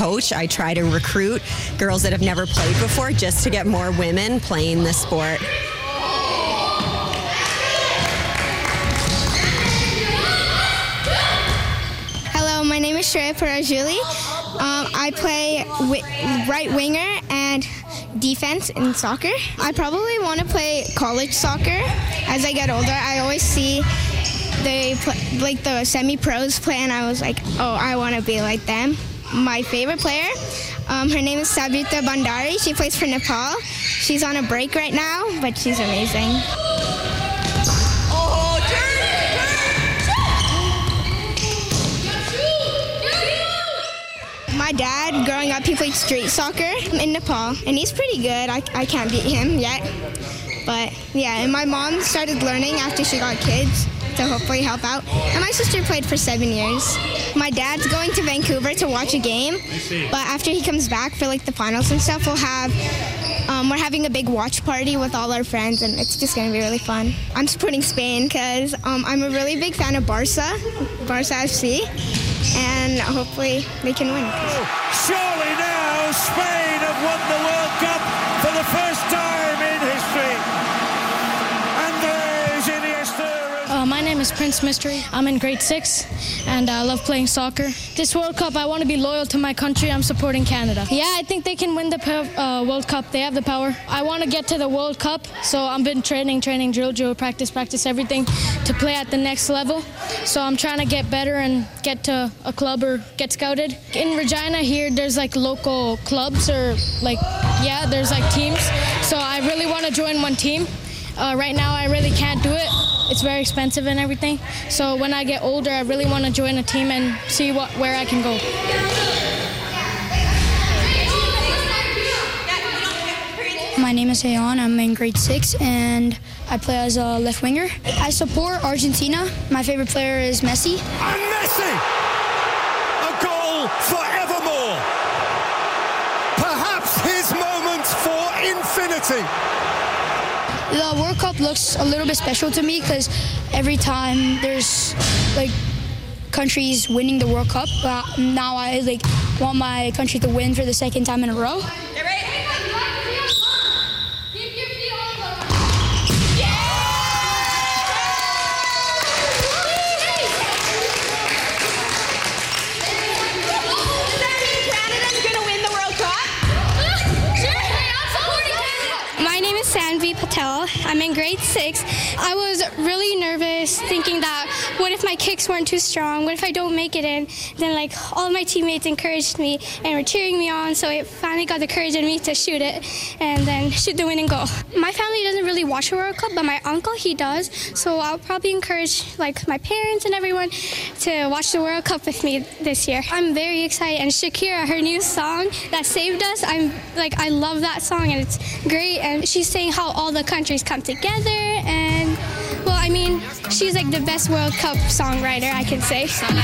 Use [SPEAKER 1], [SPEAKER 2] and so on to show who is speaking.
[SPEAKER 1] coach, I try to recruit girls that have never played before just to get more women playing the sport.
[SPEAKER 2] Hello, my name is Shreya Parajuli. I play right winger and defense in soccer. I probably want to play college soccer as I get older. I always see they play, like the semi-pros play, and I was like, oh, I want to be like them. My favorite player, her name is Sabita Bandari. She plays for Nepal. She's on a break right now, but she's amazing. My dad, growing up, he played street soccer in Nepal, and he's pretty good. I can't beat him yet. But yeah, and my mom started learning after she got kids to hopefully help out. And my sister played for 7 years. My dad's going to Vancouver to watch a game, but after he comes back for like the finals and stuff, we're having a big watch party with all our friends, and it's just going to be really fun. I'm supporting Spain because I'm a really big fan of Barca FC, and hopefully they can win.
[SPEAKER 3] Surely now Spain have won the World Cup for the first time in history. Andres Iniesta.
[SPEAKER 4] My name is Prince Mystery. I'm in grade 6 and I love playing soccer. This World Cup, I want to be loyal to my country. I'm supporting Canada. Yeah, I think they can win the World Cup. They have the power. I want to get to the World Cup, so I've been training, drill, practice everything to play at the next level. So I'm trying to get better and get to a club or get scouted. In Regina here, there's like local clubs or there's like teams. So I really want to join one team. Right now, I really can't do it. It's very expensive and everything. So when I get older, I really want to join a team and see where I can go.
[SPEAKER 5] My name is Ayan. I'm in grade 6 and I play as a left winger. I support Argentina. My favorite player is Messi.
[SPEAKER 3] And Messi! A goal forevermore! Perhaps his moment for infinity!
[SPEAKER 5] The World Cup looks a little bit special to me because every time there's like countries winning the World Cup, now I want my country to win for the second time in a row.
[SPEAKER 2] Patel. I'm in grade 6. I was really nervous thinking that what if my kicks weren't too strong? What if I don't make it in? Then all of my teammates encouraged me and were cheering me on, so it finally got the courage in me to shoot it and then shoot the winning goal. My family doesn't really watch the World Cup, but my uncle, he does, so I'll probably encourage my parents and everyone to watch the World Cup with me this year. I'm very excited, and Shakira, her new song that saved us, I love that song and it's great, and she's saying how all the countries come together, and she's the best World Cup songwriter, I can say.